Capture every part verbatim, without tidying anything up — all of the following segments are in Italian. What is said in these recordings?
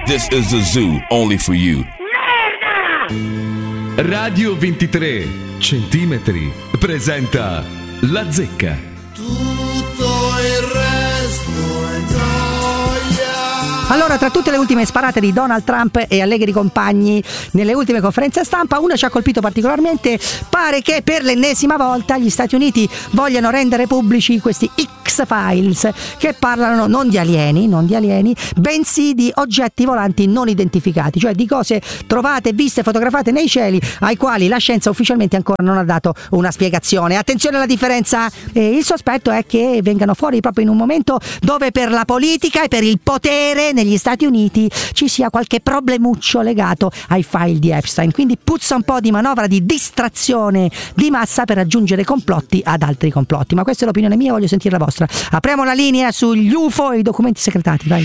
This is the zoo, only for you. Radio ventitré centimetri presenta La Zecca. Tutto il resto è gioia. Allora, tra tutte le ultime sparate di Donald Trump e allegri compagni nelle ultime conferenze stampa, una ci ha colpito particolarmente. Pare che per l'ennesima volta gli Stati Uniti vogliano rendere pubblici questi X-Files che parlano non di alieni, non di alieni, bensì di oggetti volanti non identificati, cioè di cose trovate, viste, fotografate nei cieli, ai quali la scienza ufficialmente ancora non ha dato una spiegazione. Attenzione alla differenza, eh, il sospetto è che vengano fuori proprio in un momento dove per la politica e per il potere negli Stati Uniti ci sia qualche problemuccio legato ai file di Epstein, quindi puzza un po' di manovra di distrazione di massa per aggiungere complotti ad altri complotti. Ma questa è l'opinione mia, voglio sentire la vostra. Apriamo la linea sugli U F O e i documenti segretati, vai.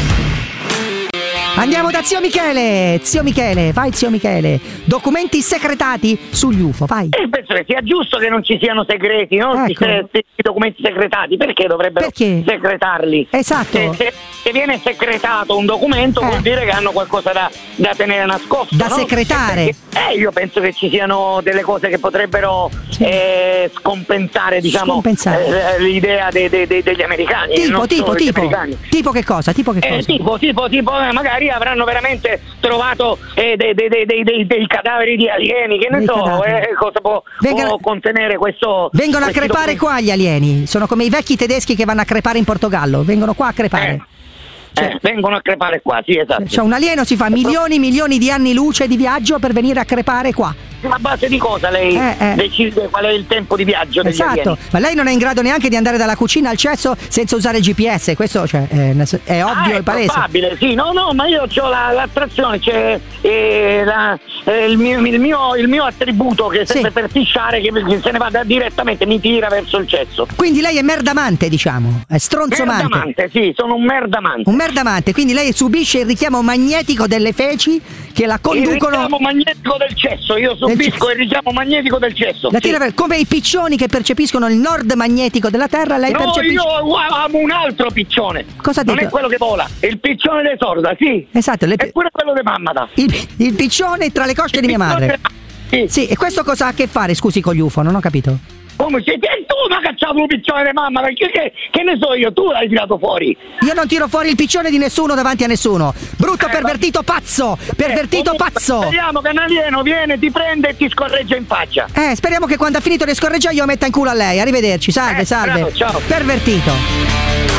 Andiamo da zio Michele, zio Michele, vai zio Michele. Documenti segretati sugli U F O, vai. E penso che sia giusto che non ci siano segreti, no? Ecco. Questi documenti segretati, perché dovrebbero Perché? segretarli? Esatto. Se, se, se viene secretato un documento Eh. vuol dire che hanno qualcosa da, da tenere nascosto, Da no? secretare. Eh, perché- eh, io penso che ci siano delle cose che potrebbero Sì. eh, scompensare, diciamo, Scompensare. eh, l'idea dei, dei, dei, degli americani. Tipo, non tipo, solo degli tipo. americani. Tipo che cosa? Tipo che Eh, cosa? tipo, tipo, tipo, eh, magari avranno veramente trovato eh, dei, dei, dei, dei, dei, dei cadaveri di alieni, che ne Dei so, cadaveri. eh, cosa può, Vengano- può contenere questo. Vengono a questi crepare documenti. qua gli alieni, sono come i vecchi tedeschi che vanno a crepare in Portogallo, vengono qua a crepare. Eh, eh, vengono a crepare qua, sì, esatto. Cioè un alieno si fa milioni e milioni di anni luce di viaggio per venire a crepare qua. A base di cosa lei Eh, eh. decide qual è il tempo di viaggio degli Esatto, alieni? ma lei non è in grado neanche di andare dalla cucina al cesso senza usare il G P S, questo cioè, è, è ovvio Ah, e è palese. probabile, sì, no, no, ma io ho la, l'attrazione, c'è eh, la, eh, il, mio, il, mio, il mio attributo che serve Sì. per fisciare, che, che se ne va da- direttamente, mi tira verso il cesso. Quindi lei è merdamante, diciamo, è stronzomante. Merdamante, sì, sono un merdamante. Un merdamante, quindi lei subisce il richiamo magnetico delle feci che la Il conducono. richiamo magnetico del cesso, io Del subisco cesso. il richiamo magnetico del cesso. La sì. tira per- come i piccioni che percepiscono il nord magnetico della Terra, lei No, percepisce. io amo un altro piccione. Cosa Non dico? è quello che vola, è il piccione dei sorda, sì. Esatto, le- È pure quello di mamma. il, il piccione tra le cosce di mia madre. Sì. Sì, e questo cosa ha a che fare, scusi, con gli U F O? Non ho capito. Come sei? E tu mi hai cacciato un piccione di mamma, perché che, che ne so io, tu l'hai tirato fuori. Io non tiro fuori il piccione di nessuno davanti a nessuno. Brutto Eh, pervertito pazzo! Pervertito Eh, comunque, pazzo! Speriamo che un alieno viene, ti prende e ti scorreggia in faccia. Eh, speriamo che quando ha finito le scorreggia io metta in culo a lei. Arrivederci, salve, Eh, salve. bravo, ciao. Pervertito.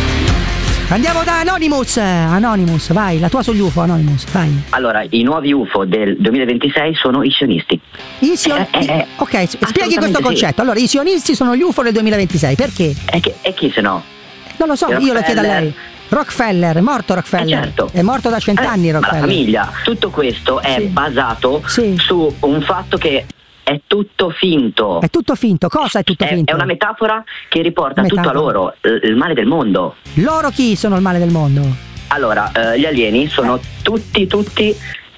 Andiamo da Anonymous. Anonymous, vai, la tua sugli U F O, Anonymous, vai. Allora, i nuovi U F O del duemilaventisei sono i sionisti. I sion- Eh, eh, eh. Ok, spieghi Assolutamente questo sì. concetto. Allora, i sionisti sono gli U F O del duemilaventisei, perché? E, che, e chi se no? Non lo so, io lo chiedo a lei. Rockefeller, è morto Rockefeller. Eh, certo. È morto da cent'anni Eh, ma la Rockefeller. famiglia, tutto questo è Sì. basato Sì. su un fatto che è tutto finto. È tutto finto. Cosa è tutto È, finto? è una metafora che riporta Metafora. tutto a loro, eh, il male del mondo. Loro chi sono il male del mondo? Allora, eh, gli alieni sono tutti, tutti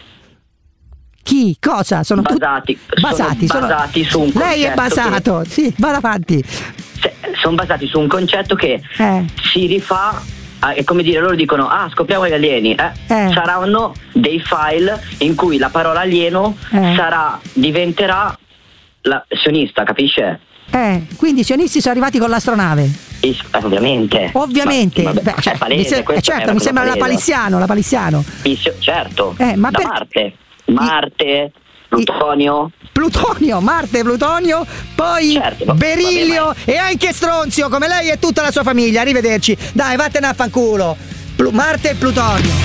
Chi? Cosa? Sono tutti basati, sono basati, sono- basati su un Lei è concetto basato. Sì, vada avanti. che- se- sono basati su un concetto che Eh. si rifà. Ah, è come dire, loro dicono: ah, scopriamo gli alieni, eh? Eh. Saranno dei file in cui la parola alieno Eh. sarà, diventerà la sionista, capisce? Eh, quindi i sionisti sono arrivati con l'astronave. E- eh, ovviamente. Ovviamente. Ma- vabbè, Beh, è cioè, palese, mi se- eh, questo certo, è mi una sembra cosa la palese. palissiano, la palissiano. I sio- certo. Eh, ma da per- Marte. Marte, Plutonio. Plutonio, Marte, Plutonio, poi Certo, va- Berilio vabbè, e anche Stronzio, come lei e tutta la sua famiglia. Arrivederci. Dai, vattene a fanculo. Plu- Marte e Plutonio.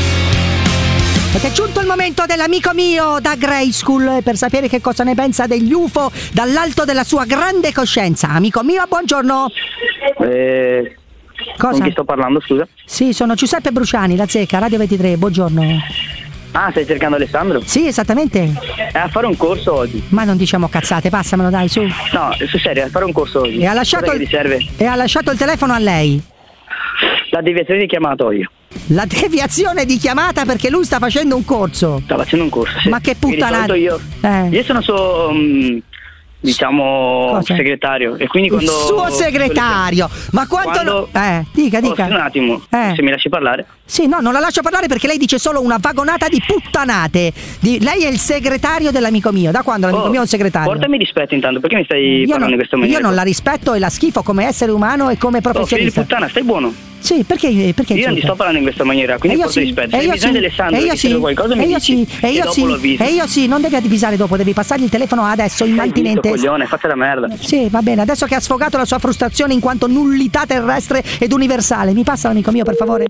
Ed è giunto il momento dell'amico mio da Grey School per sapere che cosa ne pensa degli U F O dall'alto della sua grande coscienza. Amico mio, buongiorno. Eh, Cosa? con chi sto parlando, scusa? Sì, sono Giuseppe Bruciani, La Zecca, Radio ventitré, buongiorno. Ah, stai cercando Alessandro? Sì, esattamente. È a fare un corso oggi. Ma non diciamo cazzate, passamelo dai, su. No, sul serio, è a fare un corso oggi. E ha lasciato, Cos'è che il, ti serve? e ha lasciato il telefono a lei. La deviazione di chiamata ho io. La deviazione di chiamata perché lui sta facendo un corso. Sta facendo un corso, sì. Ma che Quindi di puttanata. solito Io, Eh. io sono su... mm, diciamo Cosa? segretario. E quindi quando Il suo segretario. Ma quanto Quando- no- Eh, dica, dica. Oh, un attimo, Eh. se mi lasci parlare. Sì, no, non la lascio parlare perché lei dice solo una vagonata di puttanate. Di- lei è il segretario dell'amico mio. Da quando l'amico Oh, mio è un segretario? Portami rispetto intanto, perché mi stai Io parlando non, in questa maniera? io non la rispetto e la schifo come essere umano e come Oh, figlio di professionista. puttana, stai buono. Sì, perché, perché Io non ti insulta? sto parlando in questa maniera, E quindi io porto sì, rispetto. e Se hai io bisogno sì, di Alessandro e io che ti serve sì, qualcosa e mi io dici, sì, e io dopo sì, lo avvisi. e io sì, non devi avvisare dopo, devi passargli il telefono adesso, immantinente. Zitto, coglione, fate la merda. Sì, va bene, adesso che ha sfogato la sua frustrazione in quanto nullità terrestre ed universale, mi passa l'amico mio per favore?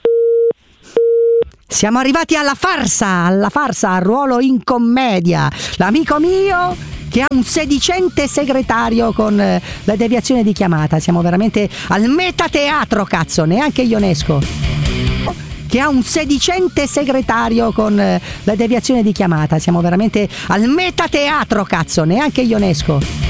Siamo arrivati alla farsa, alla farsa, al ruolo in commedia. L'amico mio che ha un sedicente segretario con eh, la deviazione di chiamata. Siamo veramente al metateatro, cazzo, neanche Ionesco. Che ha un sedicente segretario con eh, la deviazione di chiamata. Siamo veramente al metateatro, cazzo, neanche Ionesco.